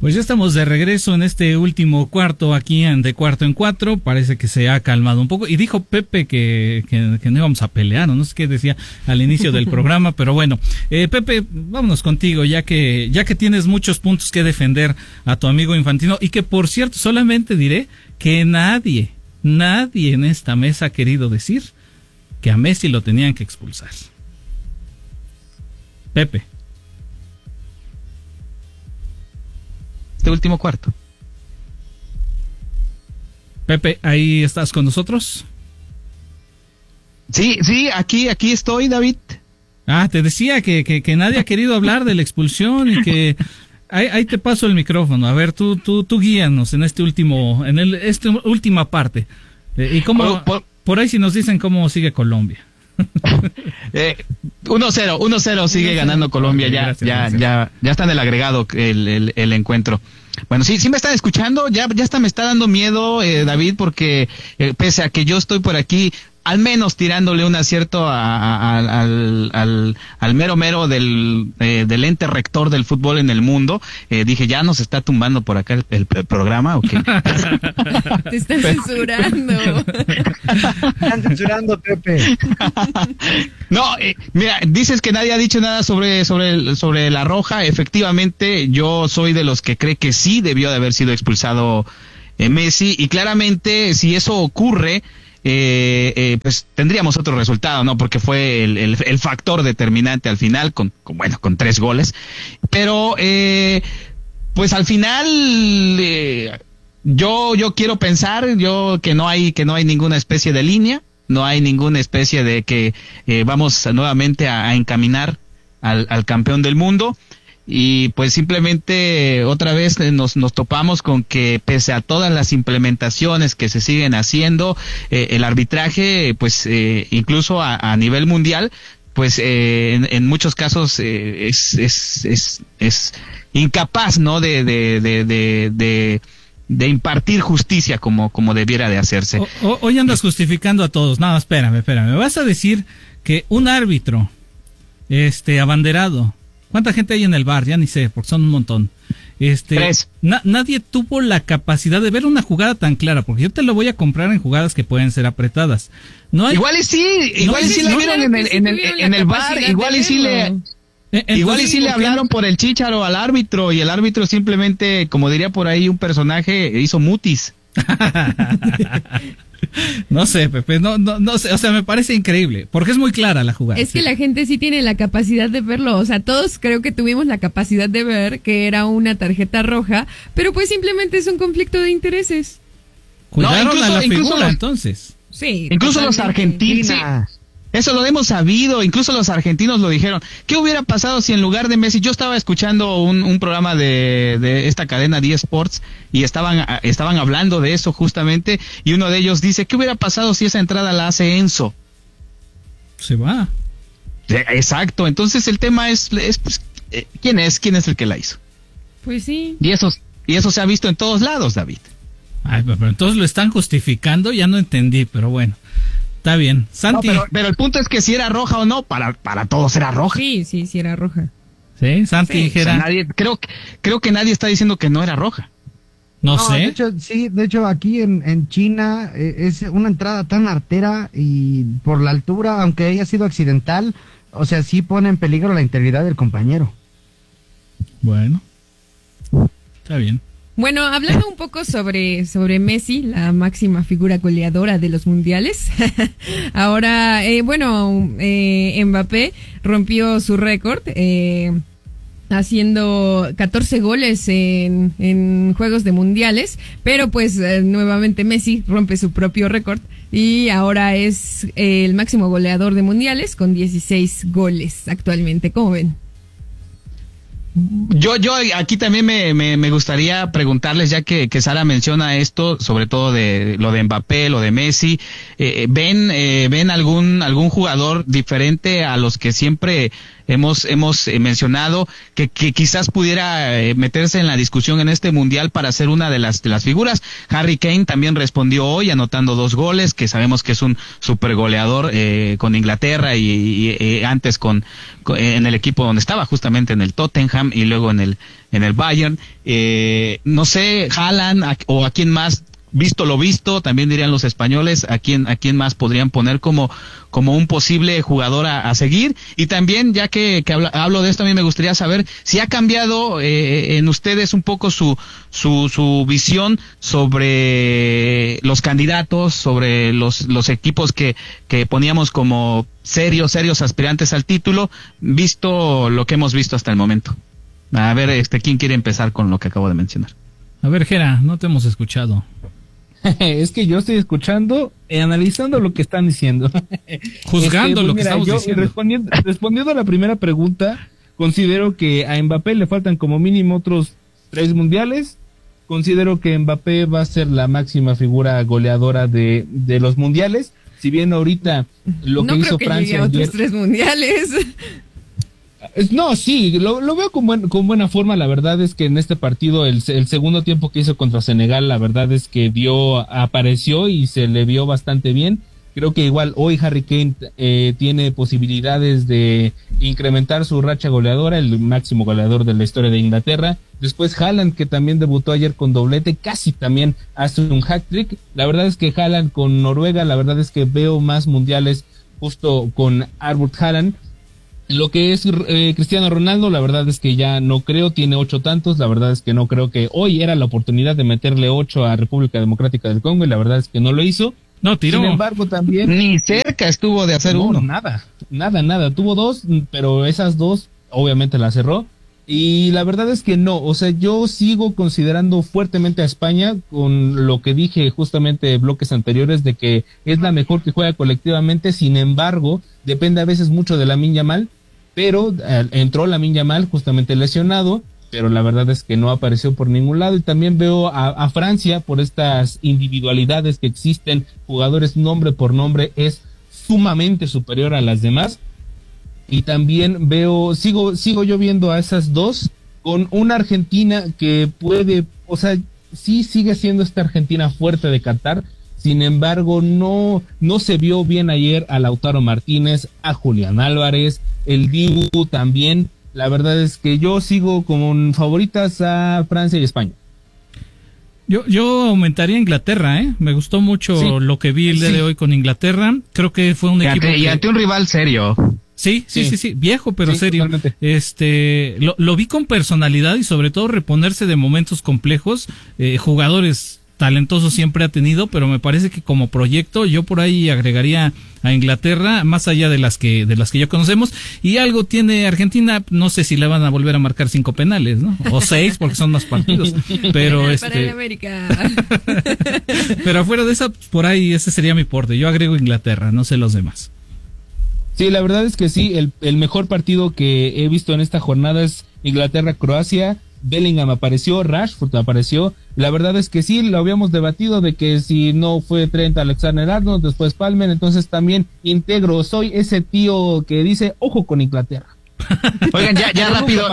Pues ya estamos de regreso en este último cuarto aquí en De Cuarto en Cuatro. Parece que se ha calmado un poco. Y dijo Pepe que no íbamos a pelear, o no sé qué decía al inicio del programa, pero bueno. Pepe, vámonos contigo, ya que tienes muchos puntos que defender a tu amigo Infantino. Y que, por cierto, solamente diré que nadie en esta mesa ha querido decir que a Messi lo tenían que expulsar. Pepe. Este último cuarto. Pepe, ¿ahí estás con nosotros? Sí, aquí estoy, David. Te decía que nadie ha querido hablar de la expulsión y que ahí te paso el micrófono. A ver, tú guíanos en esta última parte. Y cómo, por ahí si nos dicen cómo sigue Colombia. 1-0 sigue ganando Colombia. Ya está en el agregado el encuentro. Bueno, sí me están escuchando. Ya hasta me está dando miedo, David, porque pese a que yo estoy por aquí al menos tirándole un acierto al mero del ente rector del fútbol en el mundo, dije, ya nos está tumbando por acá el programa, ¿o qué? Te están censurando. Están censurando, Pepe. No, mira, dices que nadie ha dicho nada sobre la roja. Efectivamente, yo soy de los que cree que sí debió de haber sido expulsado Messi, y claramente si eso ocurre, pues tendríamos otro resultado, ¿no? Porque fue el factor determinante al final con 3 goles. Pero pues al final yo quiero pensar que no hay ninguna especie de línea, no hay ninguna especie de que vamos nuevamente a encaminar al campeón del mundo. Y pues simplemente otra vez nos topamos con que, pese a todas las implementaciones que se siguen haciendo, el arbitraje, pues incluso a nivel mundial, pues en muchos casos es incapaz, ¿no? de impartir justicia como debiera de hacerse. Hoy andas justificando a todos. No, espérame. ¿Me vas a decir que un árbitro abanderado, ¿cuánta gente hay en el bar? Ya ni sé, porque son un montón. 3. Nadie tuvo la capacidad de ver una jugada tan clara, porque yo te lo voy a comprar en jugadas que pueden ser apretadas. Igual y sí la vieron en el bar, igual y sí le hablaron por el chícharo al árbitro, y el árbitro simplemente, como diría por ahí un personaje, hizo mutis. No sé, Pepe, no sé, o sea, me parece increíble, porque es muy clara la jugada. Es que la gente sí tiene la capacidad de verlo, o sea, todos creo que tuvimos la capacidad de ver que era una tarjeta roja, pero pues simplemente es un conflicto de intereses. Cuidaron a la figura, entonces. Sí. Incluso los argentinos, sí, eso lo hemos sabido, incluso los argentinos lo dijeron. ¿Qué hubiera pasado si en lugar de Messi? Yo estaba escuchando un programa de esta cadena 10 Sports, y estaban hablando de eso justamente, y uno de ellos dice, ¿qué hubiera pasado si esa entrada la hace Enzo? Se va. Exacto, entonces el tema es pues, ¿quién es el que la hizo? Pues sí. Y eso se ha visto en todos lados, David. Ay, pero entonces lo están justificando, ya no entendí, pero bueno. Está bien. Santi. No, pero el punto es que si era roja o no, para todos era roja. Sí era roja. Sí, Santi, dijera. O sea, creo que nadie está diciendo que no era roja. No sé. De hecho aquí en China es una entrada tan artera, y por la altura, aunque haya sido accidental, o sea, sí pone en peligro la integridad del compañero. Bueno. Está bien. Bueno, hablando un poco sobre Messi, la máxima figura goleadora de los mundiales. Ahora, Mbappé rompió su récord, haciendo 14 goles en juegos de mundiales, pero pues nuevamente Messi rompe su propio récord y ahora es el máximo goleador de mundiales con 16 goles actualmente. ¿Cómo ven? Yo aquí también me gustaría preguntarles, ya que Sara menciona esto, sobre todo de lo de Mbappé, lo de Messi, ¿ven algún jugador diferente a los que siempre hemos mencionado que quizás pudiera meterse en la discusión en este mundial para ser una de las figuras? Harry Kane también respondió hoy anotando 2 goles, que sabemos que es un super goleador con Inglaterra y antes en el equipo donde estaba, justamente en el Tottenham. Tottenham y luego en el Bayern. No sé, Haaland o a quién más, visto lo visto, también dirían los españoles, a quién más podrían poner como un posible jugador a seguir. Y también, ya que hablo de esto, a mí me gustaría saber si ha cambiado en ustedes un poco su visión sobre los candidatos, sobre los equipos que poníamos como serios aspirantes al título, visto lo que hemos visto hasta el momento. A ver, ¿quién quiere empezar con lo que acabo de mencionar? A ver, Gera, no te hemos escuchado. Es que yo estoy escuchando y analizando lo que están diciendo. Juzgando lo que estamos diciendo. Respondiendo a la primera pregunta, considero que a Mbappé le faltan como mínimo otros 3 mundiales. Considero que Mbappé va a ser la máxima figura goleadora de los mundiales. Si bien ahorita lo que hizo Francia no creo que llegue a otros 3 mundiales. No, sí, lo veo con buena forma. La verdad es que en este partido, el segundo tiempo que hizo contra Senegal, la verdad es que apareció y se le vio bastante bien. Creo que igual hoy Harry Kane tiene posibilidades de incrementar su racha goleadora, el máximo goleador de la historia de Inglaterra. Después Haaland, que también debutó ayer con doblete, casi también hace un hat-trick. La verdad es que Haaland con Noruega, la verdad es que veo más mundiales justo con Erling Haaland. Lo que es Cristiano Ronaldo, la verdad es que ya no creo, tiene 8 tantos, la verdad es que no creo que hoy era la oportunidad de meterle 8 a República Democrática del Congo y la verdad es que no lo hizo. No, tiró. Sin embargo, también... Ni cerca estuvo de hacer uno. Nada. Tuvo 2, pero esas 2 obviamente las cerró. Y la verdad es que no, o sea, yo sigo considerando fuertemente a España con lo que dije justamente en bloques anteriores de que es la mejor que juega colectivamente. Sin embargo, depende a veces mucho de Lamine Yamal, pero entró Lamine Yamal justamente lesionado, pero la verdad es que no apareció por ningún lado. Y también veo a Francia por estas individualidades que existen, jugadores nombre por nombre, es sumamente superior a las demás. Y también sigo yo viendo a esas 2 con una Argentina que puede, o sea, sí sigue siendo esta Argentina fuerte de Qatar. Sin embargo, no se vio bien ayer a Lautaro Martínez, a Julián Álvarez, el Dibu también. La verdad es que yo sigo con favoritas a Francia y España. Yo aumentaría Inglaterra, Me gustó mucho lo que vi el día de hoy con Inglaterra. Creo que fue un equipo y ante un rival serio. Sí, viejo pero serio. Totalmente. Lo vi con personalidad y sobre todo reponerse de momentos complejos. Jugadores talentosos siempre ha tenido, pero me parece que como proyecto yo por ahí agregaría a Inglaterra más allá de las que ya conocemos. Y algo tiene Argentina, no sé si le van a volver a marcar 5 penales, ¿no? O 6 porque son más partidos. Pero para el América. Pero afuera de esa, por ahí ese sería mi porte. Yo agrego Inglaterra, no sé los demás. Sí, la verdad es que sí, el mejor partido que he visto en esta jornada es Inglaterra-Croacia. Bellingham apareció, Rashford apareció. La verdad es que sí, lo habíamos debatido de que si no fue Trent Alexander-Arnold, después Palmer, entonces también integro, soy ese tío que dice, ojo con Inglaterra. Oigan, ya rápido,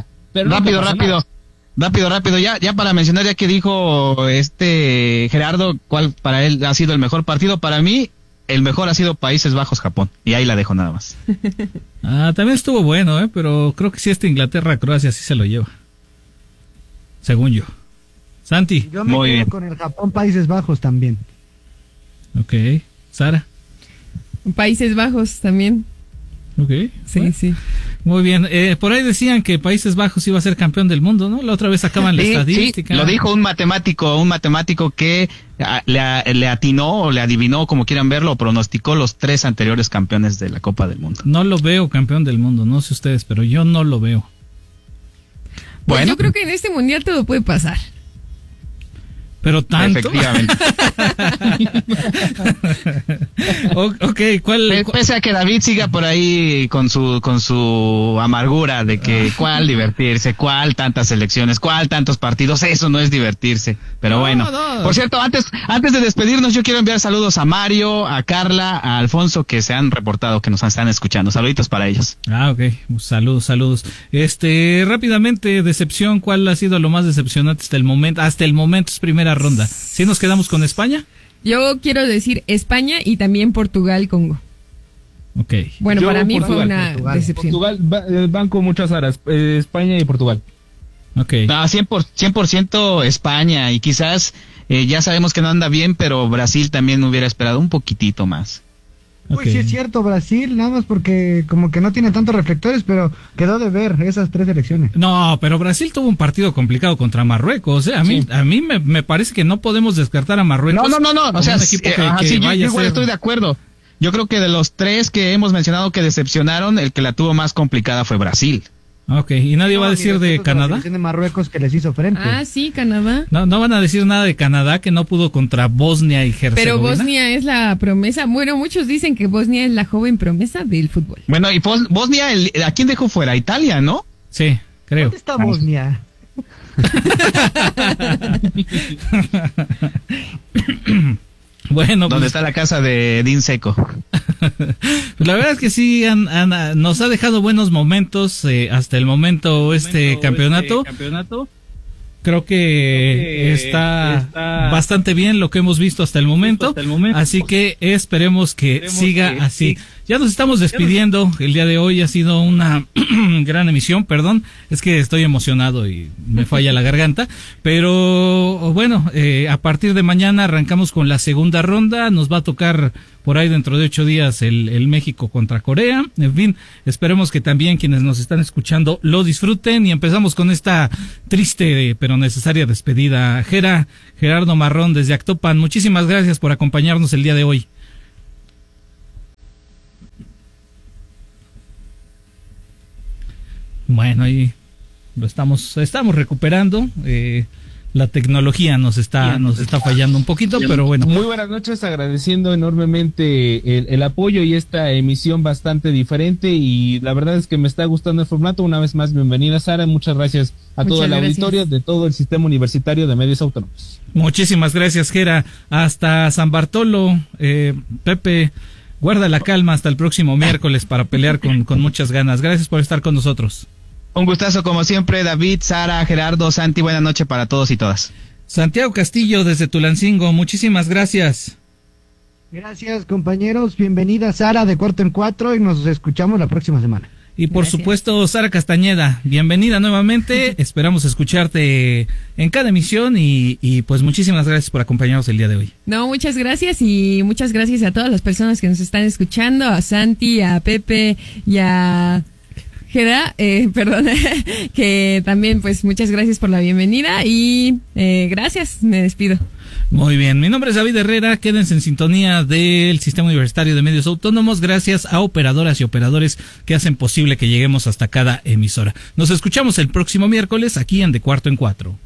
rápido, ya para mencionar, ya que dijo Gerardo, cuál para él ha sido el mejor partido, para mí el mejor ha sido Países Bajos-Japón, y ahí la dejo nada más. También estuvo bueno, pero creo que sí Inglaterra-Croacia sí se lo lleva. Según yo. Santi. Yo me quedo con el Japón-Países Bajos también. Ok. Sara. Países Bajos también. Ok. Sí, bueno. sí. Muy bien. Por ahí decían que Países Bajos iba a ser campeón del mundo, ¿no? La otra vez sacaban la estadística. Sí, lo dijo un matemático que le atinó o le adivinó, como quieran verlo, o pronosticó los 3 anteriores campeones de la Copa del Mundo. No lo veo campeón del mundo, no sé ustedes, pero yo no lo veo. Pues bueno, yo creo que en este mundial todo puede pasar. Pero tanto. Efectivamente. Pese a que David siga por ahí con su amargura de que cuál divertirse, cuál tantas selecciones, cuál tantos partidos, eso no es divertirse. Pero bueno. Por cierto, antes de despedirnos, yo quiero enviar saludos a Mario, a Carla, a Alfonso, que se han reportado que nos están escuchando. Saluditos para ellos. Ok. Saludos. Rápidamente, decepción, ¿cuál ha sido lo más decepcionante hasta el momento? Hasta el momento es primera ronda. ¿Sí nos quedamos con España? Yo quiero decir España y también Portugal-Congo. Okay. Bueno, Yo, para mí fue Portugal, una decepción. Portugal, banco muchas aras, España y Portugal. Okay. No, 100% España, y quizás ya sabemos que no anda bien, pero Brasil también hubiera esperado un poquitito más. Pues sí es cierto, Brasil, nada más porque como que no tiene tantos reflectores, pero quedó de ver esas 3 elecciones. No, pero Brasil tuvo un partido complicado contra Marruecos. A mí me parece que no podemos descartar a Marruecos. No. O sea, un equipo yo vaya a igual ser- estoy de acuerdo. Yo creo que de los 3 que hemos mencionado que decepcionaron, el que la tuvo más complicada fue Brasil. Ok, ¿y nadie va a decir de Canadá? La selección de Marruecos que les hizo frente. Ah, sí, Canadá. No van a decir nada de Canadá, que no pudo contra Bosnia y Herzegovina. Pero Bosnia es la promesa. Bueno, muchos dicen que Bosnia es la joven promesa del fútbol. Bueno, y Bosnia, ¿a quién dejó fuera? ¿A Italia, no? Sí, creo. ¿Dónde está Bosnia? Bueno, ¿Dónde pues, está la casa de Dean Seco? la verdad es que sí, nos ha dejado buenos momentos hasta el momento este campeonato. Creo que está bastante bien lo que hemos visto hasta el momento. Así que esperemos que siga así. Ya nos estamos despidiendo. El día de hoy ha sido una gran emisión. Perdón, es que estoy emocionado y me falla la garganta. Pero bueno, a partir de mañana arrancamos con la segunda ronda. Nos va a tocar por ahí dentro de 8 días el México contra Corea. En fin, esperemos que también quienes nos están escuchando lo disfruten y empezamos con esta triste pero necesaria despedida. Gerardo Marrón desde Actopan, muchísimas gracias por acompañarnos el día de hoy. Bueno, ahí lo estamos recuperando. La tecnología nos está fallando un poquito, pero bueno. Muy buenas noches, agradeciendo enormemente el apoyo y esta emisión bastante diferente, y la verdad es que me está gustando el formato. Una vez más, bienvenida Sara, muchas gracias a todo el auditorio de todo el Sistema Universitario de Medios Autónomos. Muchísimas gracias, Gera. Hasta San Bartolo, Pepe, guarda la calma hasta el próximo miércoles para pelear con muchas ganas. Gracias por estar con nosotros. Un gustazo como siempre, David, Sara, Gerardo, Santi, buena noche para todos y todas. Santiago Castillo desde Tulancingo, muchísimas gracias. Gracias, compañeros. Bienvenida Sara de Cuarto en Cuatro y nos escuchamos la próxima semana. Y por Gracias. supuesto, Sara Castañeda, bienvenida nuevamente. Esperamos escucharte en cada emisión y pues muchísimas gracias por acompañarnos el día de hoy. No, muchas gracias, y muchas gracias a todas las personas que nos están escuchando, a Santi, a Pepe y a Gera, perdón, que también pues muchas gracias por la bienvenida y gracias, me despido. Muy bien, mi nombre es David Herrera, quédense en sintonía del Sistema Universitario de Medios Autónomos, gracias a operadoras y operadores que hacen posible que lleguemos hasta cada emisora. Nos escuchamos el próximo miércoles aquí en De Cuarto en Cuatro.